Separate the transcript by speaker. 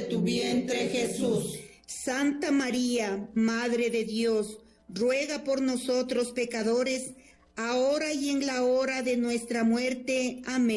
Speaker 1: tu vientre, Jesús.
Speaker 2: Santa María, Madre de Dios, ruega por nosotros pecadores, ahora y en la hora de nuestra muerte. Amén.